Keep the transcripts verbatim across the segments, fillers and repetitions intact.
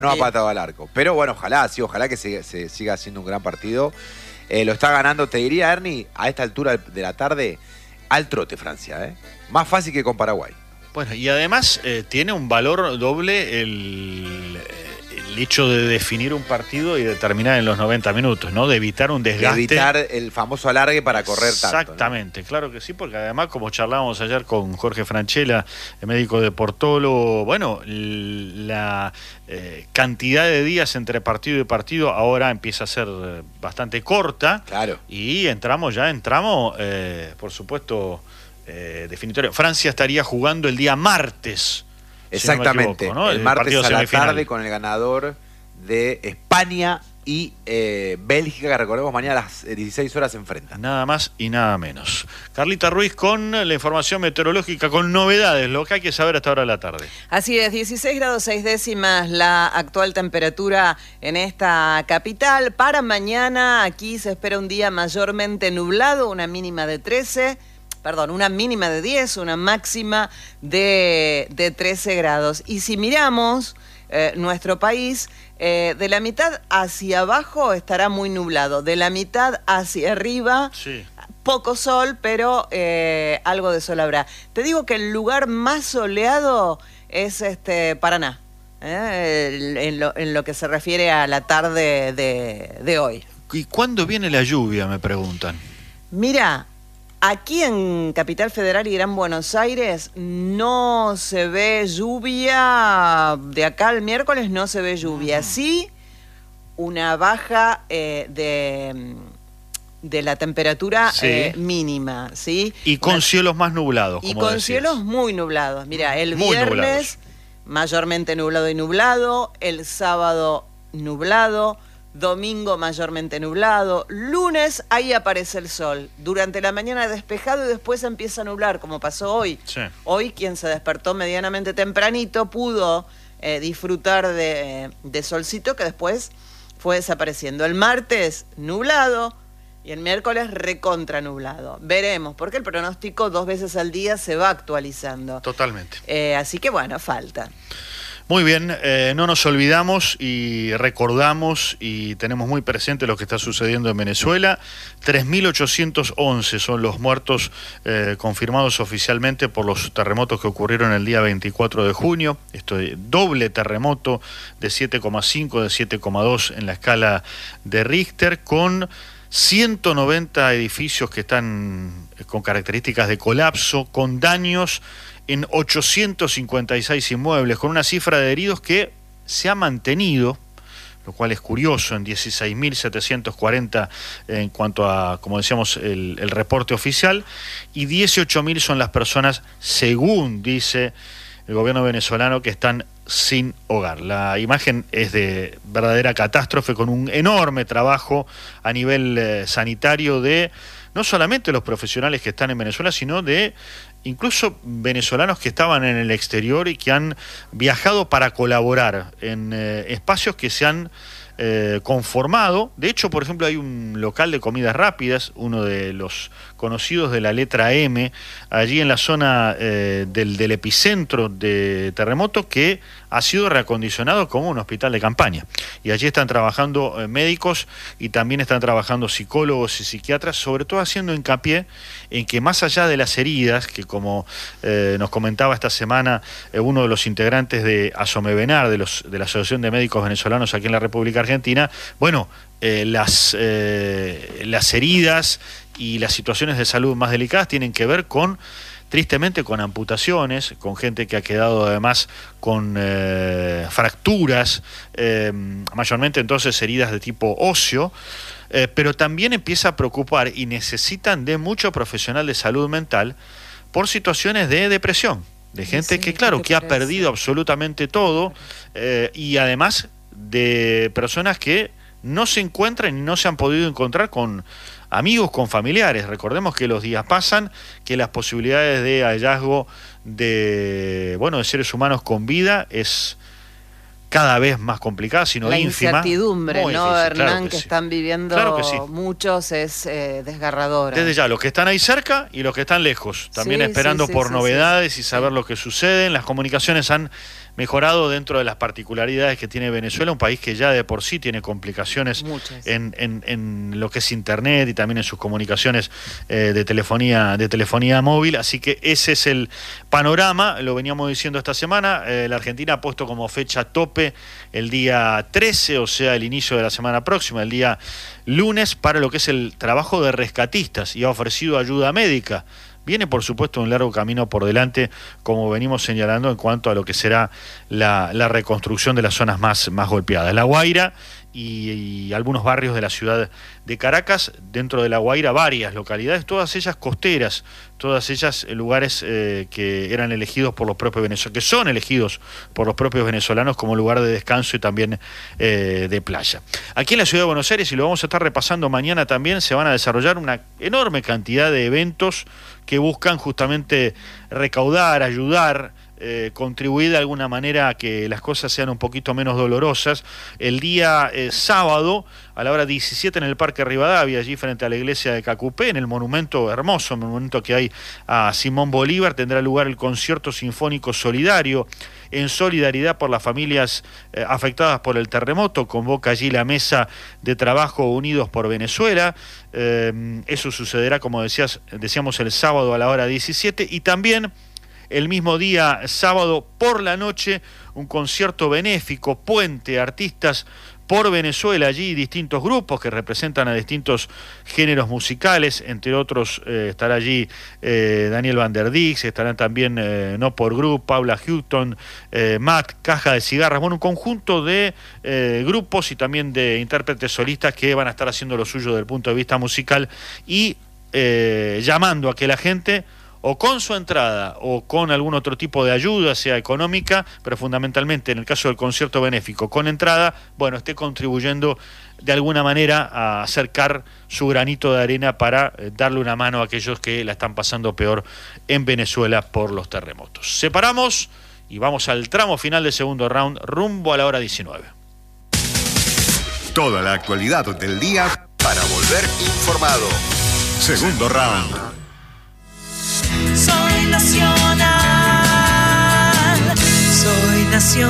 no ha Sí. patado al arco. Pero bueno, ojalá, sí, ojalá que se, se siga haciendo un gran partido. Eh, lo está ganando, te diría, Ernie, a esta altura de la tarde, al trote Francia, ¿eh? Más fácil que con Paraguay. Bueno, y además eh, tiene un valor doble el, el hecho de definir un partido y determinar en los noventa minutos, ¿no? De evitar un desgaste. De evitar el famoso alargue para correr tanto. Exactamente, ¿no? Claro que sí, porque además, como charlábamos ayer con Jorge Franchella, el médico de Portolo, bueno, la eh, cantidad de días entre partido y partido ahora empieza a ser bastante corta. Claro. Y entramos ya, entramos, eh, por supuesto... Eh, definitorio. Francia estaría jugando el día martes. Exactamente, si no me equivoco, ¿no? el, el martes a la semifinal. tarde con el ganador de España y eh, Bélgica, que recordemos mañana a las dieciséis horas se enfrentan. Nada más y nada menos. Carlita Ruiz con la información meteorológica, con novedades, lo que hay que saber hasta ahora de la tarde. Así es, dieciséis grados seis décimas la actual temperatura en esta capital. Para mañana aquí se espera un día mayormente nublado, una mínima de trece. Perdón, una mínima de diez, una máxima de, de trece grados. Y si miramos eh, nuestro país, eh, de la mitad hacia abajo estará muy nublado, de la mitad hacia arriba, sí. Poco sol, pero eh, algo de sol habrá. Te digo que el lugar más soleado es este Paraná, eh, en, lo, en lo que se refiere a la tarde de, de hoy. ¿Y cuándo viene la lluvia, me preguntan? Mira... Aquí en Capital Federal y Gran Buenos Aires no se ve lluvia, de acá al miércoles no se ve lluvia. Sí, una baja eh, de, de la temperatura sí. eh, mínima, ¿sí? Y con una, cielos más nublados, Y como con decías. cielos muy nublados. Mira, el muy viernes nublados. Mayormente nublado y nublado, el sábado nublado, domingo mayormente nublado, lunes ahí aparece el sol, durante la mañana despejado y después empieza a nublar, como pasó hoy. Sí. Hoy quien se despertó medianamente tempranito pudo eh, disfrutar de, de solcito que después fue desapareciendo. El martes nublado y el miércoles recontra nublado. Veremos, porque el pronóstico dos veces al día se va actualizando. Totalmente. Eh, así que bueno, falta. Muy bien, eh, no nos olvidamos y recordamos y tenemos muy presente lo que está sucediendo en Venezuela. tres mil ochocientos once son los muertos eh, confirmados oficialmente por los terremotos que ocurrieron el día veinticuatro de junio. Esto es doble terremoto de siete coma cinco, de siete coma dos en la escala de Richter, con ciento noventa edificios que están con características de colapso, con daños en ochocientos cincuenta y seis inmuebles, con una cifra de heridos que se ha mantenido, lo cual es curioso, en dieciséis mil setecientos cuarenta en cuanto a, como decíamos, el, el reporte oficial, y dieciocho mil son las personas, según dice el gobierno venezolano, que están sin hogar. La imagen es de verdadera catástrofe, con un enorme trabajo a nivel eh, sanitario de no solamente los profesionales que están en Venezuela, sino de incluso venezolanos que estaban en el exterior y que han viajado para colaborar en eh, espacios que se han eh, conformado. De hecho, por ejemplo, hay un local de comidas rápidas, uno de los conocidos de la letra M, allí en la zona eh, del, del epicentro de terremoto, que ha sido reacondicionado como un hospital de campaña. Y allí están trabajando eh, médicos y también están trabajando psicólogos y psiquiatras, sobre todo haciendo hincapié en que más allá de las heridas, que como eh, nos comentaba esta semana eh, uno de los integrantes de ASOMEVENAR, de, los, de la Asociación de Médicos Venezolanos aquí en la República Argentina, bueno, eh, las, eh, las heridas y las situaciones de salud más delicadas tienen que ver con, tristemente, con amputaciones, con gente que ha quedado además con eh, fracturas, eh, mayormente entonces heridas de tipo óseo, eh, pero también empieza a preocupar y necesitan de mucho profesional de salud mental por situaciones de depresión, de gente sí, que, claro, que ha parece? perdido absolutamente todo, eh, y además de personas que no se encuentran y no se han podido encontrar con amigos, con familiares. Recordemos que los días pasan, que las posibilidades de hallazgo de, bueno, de seres humanos con vida es cada vez más complicada, sino la ínfima. incertidumbre, Muy ¿no, difícil, Hernán, claro que, que sí. están viviendo Claro que sí. muchos es eh, desgarradora. Desde ya, los que están ahí cerca y los que están lejos, también Sí, esperando sí, sí, por sí, novedades sí, y saber sí. lo que sucede. Las comunicaciones han mejorado dentro de las particularidades que tiene Venezuela, un país que ya de por sí tiene complicaciones en, en, en lo que es internet y también en sus comunicaciones eh, de telefonía, de telefonía móvil. Así que ese es el panorama, lo veníamos diciendo esta semana. Eh, la Argentina ha puesto como fecha tope el día trece, o sea, el inicio de la semana próxima, el día lunes, para lo que es el trabajo de rescatistas, y ha ofrecido ayuda médica. Viene, por supuesto, un largo camino por delante, como venimos señalando, en cuanto a lo que será la, la reconstrucción de las zonas más, más golpeadas. La Guaira y, y algunos barrios de la ciudad de Caracas. Dentro de La Guaira, varias localidades, todas ellas costeras, todas ellas lugares eh, que eran elegidos por los propios venezolanos, que son elegidos por los propios venezolanos como lugar de descanso y también eh, de playa. Aquí en la ciudad de Buenos Aires, y lo vamos a estar repasando mañana también, se van a desarrollar una enorme cantidad de eventos que buscan justamente recaudar, ayudar, eh, contribuir de alguna manera a que las cosas sean un poquito menos dolorosas. El día eh, sábado, a la hora diecisiete, en el Parque Rivadavia, allí frente a la iglesia de Cacupé, en el monumento hermoso, monumento que hay a Simón Bolívar, tendrá lugar el concierto sinfónico solidario, en solidaridad por las familias eh, afectadas por el terremoto. Convoca allí la Mesa de Trabajo Unidos por Venezuela. Eh, eso sucederá, como decías, decíamos, el sábado a la hora diecisiete, y también el mismo día, sábado por la noche, un concierto benéfico, Puente, artistas por Venezuela, allí distintos grupos que representan a distintos géneros musicales, entre otros eh, estará allí eh, Daniel Van der Dix, estarán también eh, No Por Group, Paula Houghton, eh, Matt, Caja de Cigarras, bueno, un conjunto de eh, grupos y también de intérpretes solistas que van a estar haciendo lo suyo desde el punto de vista musical y eh, llamando a que la gente, o con su entrada o con algún otro tipo de ayuda, sea económica, pero fundamentalmente en el caso del concierto benéfico con entrada, bueno, esté contribuyendo de alguna manera a acercar su granito de arena para eh, darle una mano a aquellos que la están pasando peor en Venezuela por los terremotos. Separamos y vamos al tramo final del segundo round, rumbo a la hora diecinueve. Toda la actualidad del día para volver informado. Segundo round. Soy nacional, soy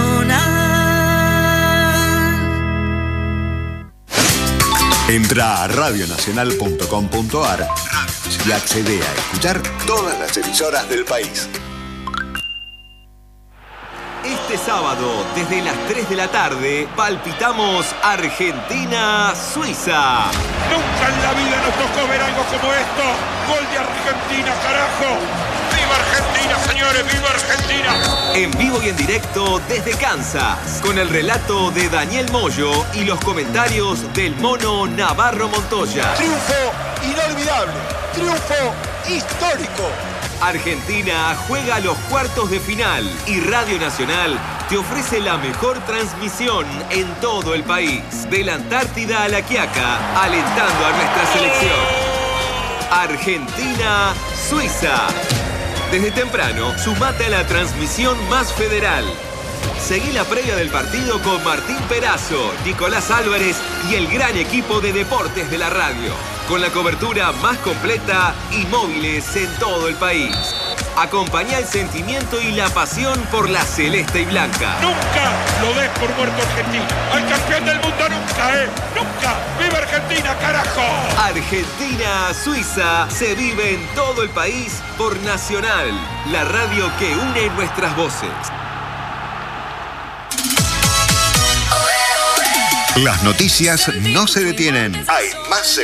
nacional. Entra a radio nacional punto com punto a r y accede a escuchar todas las emisoras del país. Este sábado, desde las tres de la tarde, palpitamos Argentina-Suiza. Nunca en la vida nos tocó ver algo como esto. Gol de Argentina, carajo. ¡Viva Argentina, señores! ¡Viva Argentina! En vivo y en directo desde Kansas, con el relato de Daniel Moyo y los comentarios del Mono Navarro Montoya. Triunfo inolvidable, triunfo histórico. Argentina juega los cuartos de final y Radio Nacional te ofrece la mejor transmisión en todo el país. De la Antártida a La Quiaca, alentando a nuestra selección. Argentina-Suiza. Desde temprano, sumate a la transmisión más federal. Seguí la previa del partido con Martín Perazo, Nicolás Álvarez y el gran equipo de deportes de la radio, con la cobertura más completa y móviles en todo el país. Acompañá el sentimiento y la pasión por la celeste y blanca. Nunca lo des por muerto Argentina. Al campeón del mundo nunca, ¿eh? Nunca. ¡Viva Argentina, carajo! Argentina-Suiza se vive en todo el país por Nacional, la radio que une nuestras voces. Las noticias no se detienen. Hay más